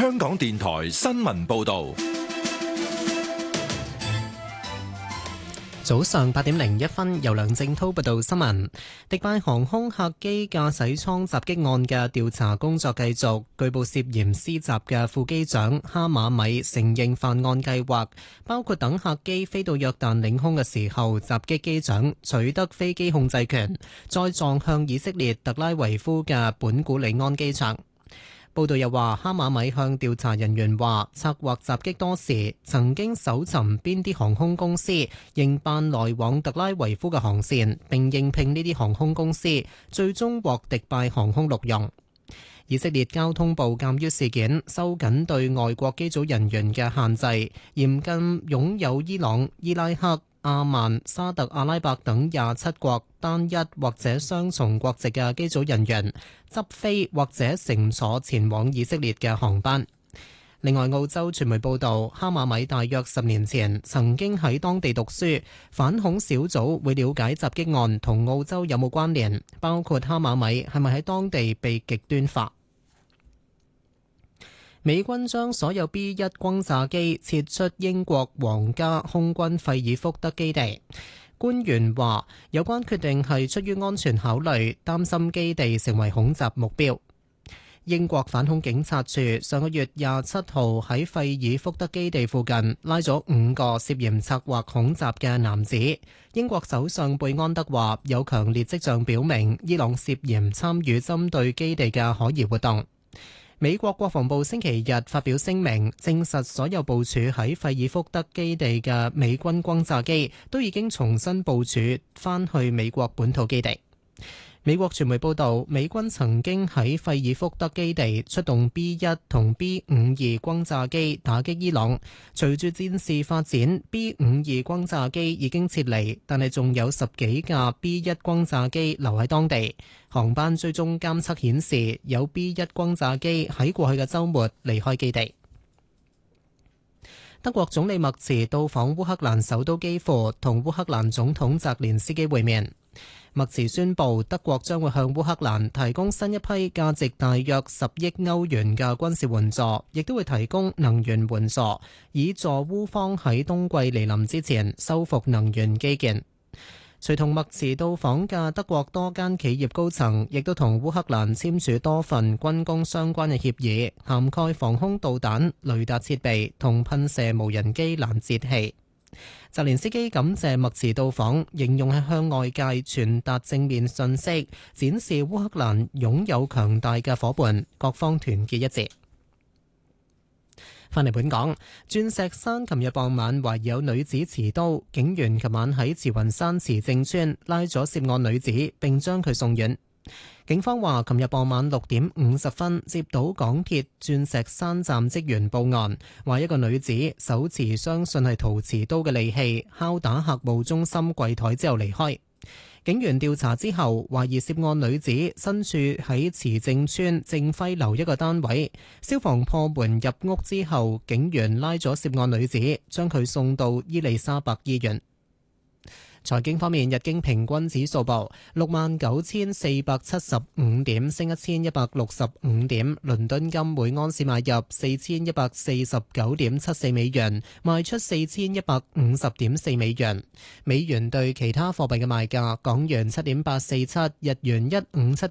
香港電台新聞報道。 早上8:01，由梁正滔報道新聞。迪拜航空客機駕駛艙襲擊案嘅調查工作繼續，據報涉嫌施襲嘅副機長哈馬米承認犯案計劃，包括等客機飛到約旦領空嘅時候襲擊機長，取得飛機控制權，再撞向以色列特拉維夫嘅本古里安機場。報道又話，哈馬米向調查人員話，策劃襲擊多時，曾經搜尋邊啲航空公司營辦來往特拉維夫嘅航線，並應聘呢啲航空公司，最終獲迪拜航空錄用。以色列交通部鑑於事件，收緊對外國機組人員嘅限制，嚴禁擁有伊朗、伊拉克、阿曼、沙特阿拉伯等27國單一或者雙重國籍嘅機組人員執飛或者乘坐前往以色列嘅航班。另外，澳洲傳媒報道，哈馬米大約10年前曾經喺當地讀書，反恐小組會了解襲擊案同澳洲有冇關聯，包括哈馬米係咪喺當地被極端化。美軍將所有 B1 轟炸機撤出英國皇家空軍費爾福德基地。官員話，有關決定係出於安全考慮，擔心基地成為恐襲目標。英國反恐警察處上個月27號喺費爾福德基地附近拉咗5個涉嫌策劃恐襲嘅男子。英國首相貝安德話，有強烈跡象表明伊朗涉嫌參與針對基地嘅可疑活動。美國國防部星期日發表聲明，證實所有部署喺費爾福德基地嘅美軍轟炸機都已經重新部署返去美國本土基地。美國傳媒報導，美軍曾經喺費爾福德基地出動 B1 同 B52轟炸機打擊伊朗。隨住戰事發展， B52轟炸機已經撤離，但係仲有10幾架 B1 轟炸機留喺當地。航班追蹤監測顯示，有 B1 轟炸機喺過去嘅週末離開基地。德國總理默茨到訪烏克蘭首都基輔，同烏克蘭總統澤連斯基會面。默茨宣布，德國將會向烏克蘭提供新一批價值大約10億歐元嘅軍事援助，亦都會提供能源援助，以助烏方喺冬季嚟臨之前修復能源基建。隨同默茨到訪嘅德國多間企業高層，亦都同烏克蘭簽署多份軍工相關嘅協議，涵蓋防空導彈、雷達設備同噴射無人機攔截器。澤連斯基感謝默茨到訪，形容係向外界傳達正面訊息，展示烏克蘭擁有強大嘅夥伴，各方團結一致。返嚟本港，鑽石山琴日傍晚懷疑有女子持刀，警員琴晚喺慈雲山慈正村拉咗涉案女子，並將佢送院。警方話，琴日傍晚6:50接到港鐵鑽石山站職員報案，話一個女子手持相信係陶瓷刀嘅利器，敲打客務中心櫃台之後離開。警員調查之後，懷疑涉案女子身處喺慈正村正輝樓一個單位。消防破門入屋之後，警員拉咗涉案女子，將佢送到伊利沙伯醫院。財經方面，日經平均指數報69,475點，升1165點。倫敦金每盎司買入4149.74美元，賣出4150.4美元。美元對其他貨幣嘅賣價：港元7.847，日元157